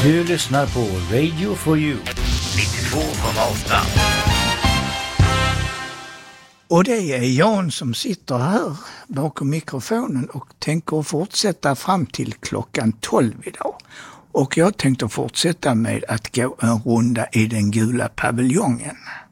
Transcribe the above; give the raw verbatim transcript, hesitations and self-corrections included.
Du lyssnar på Radio for You nittiotvå komma åtta. Och det är Jan som sitter här bakom mikrofonen och tänker fortsätta fram till klockan tolv idag. Och jag tänkte fortsätta med att gå en runda i den gula paviljongen.